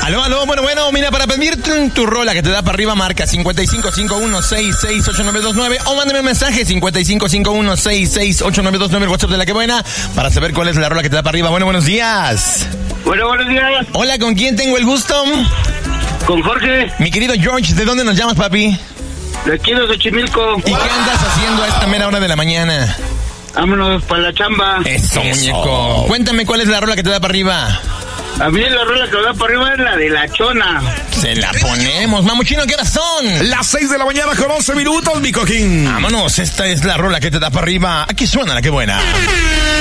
Aló, bueno, mira, para pedir tu rola que te da para arriba, marca 5551668929 o mándame un mensaje 5551668929, el WhatsApp de La Que Buena, para saber cuál es la rola que te da para arriba. Bueno, buenos días. Bueno, buenos días. Hola, ¿con quién tengo el gusto? Con Jorge. Mi querido George, ¿de dónde nos llamas, papi? De aquí de Xochimilco. ¿Y qué andas haciendo a esta mera hora de la mañana? Vámonos para la chamba. Eso, muñeco. Cuéntame cuál es la rola que te da para arriba. A mí la rola que me da para arriba es la de La Chona. Se la ponemos. Mamuchino, ¿qué horas son? Las 6 de la mañana con 11 minutos, mi cojín. Vámonos, esta es la rola que te da para arriba. Aquí suena La Que Buena.